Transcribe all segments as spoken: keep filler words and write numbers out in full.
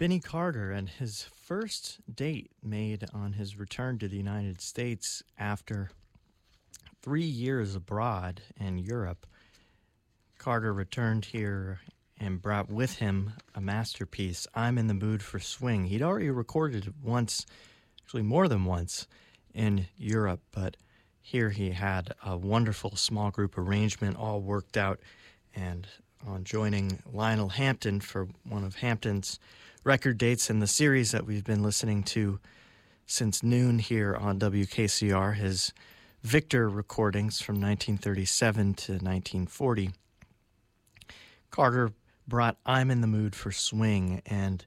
Benny Carter and his first date made on his return to the United States after three years abroad in Europe. Carter returned here and brought with him a masterpiece, I'm in the Mood for Swing. He'd already recorded it once, actually more than once, in Europe, but here he had a wonderful small group arrangement all worked out, and on joining Lionel Hampton for one of Hampton's record dates in the series that we've been listening to since noon here on W K C R, his Victor recordings from nineteen thirty-seven to nineteen forty. Carter brought I'm in the Mood for Swing and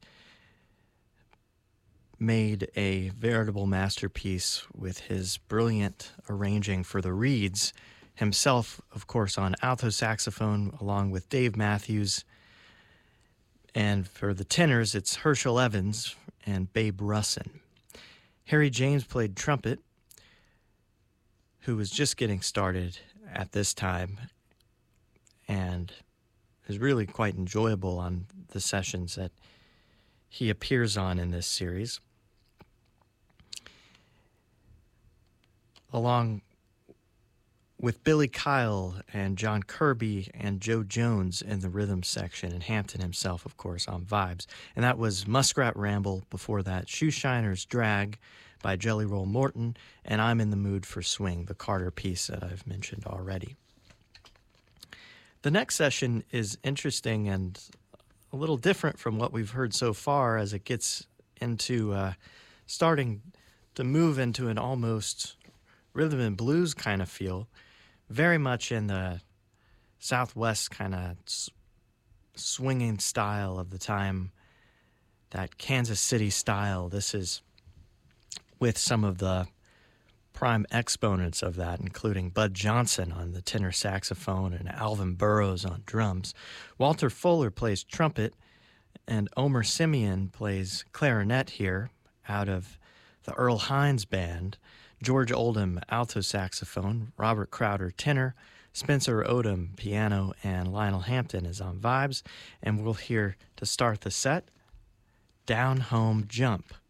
made a veritable masterpiece with his brilliant arranging for the reeds, himself, of course, on alto saxophone, along with Dave Matthews. And for the tenors, it's Herschel Evans and Babe Russin. Harry James played trumpet, who was just getting started at this time and is really quite enjoyable on the sessions that he appears on in this series. Along with Billy Kyle and John Kirby and Joe Jones in the rhythm section, and Hampton himself, of course, on vibes. And that was Muskrat Ramble, before that Shoeshiner's Drag by Jelly Roll Morton, and I'm in the Mood for Swing, the Carter piece that I've mentioned already. The next session is interesting and a little different from what we've heard so far, as it gets into uh, starting to move into an almost rhythm and blues kind of feel, very much in the Southwest kind of s- swinging style of the time, that Kansas City style. This is with some of the prime exponents of that, including Bud Johnson on the tenor saxophone and Alvin Burroughs on drums. Walter Fuller plays trumpet, and Omer Simeon plays clarinet here out of the Earl Hines Band. George Oldham, alto saxophone, Robert Crowder, tenor, Spencer Odom, piano, and Lionel Hampton is on vibes. And we'll hear, to start the set, Down Home Jump.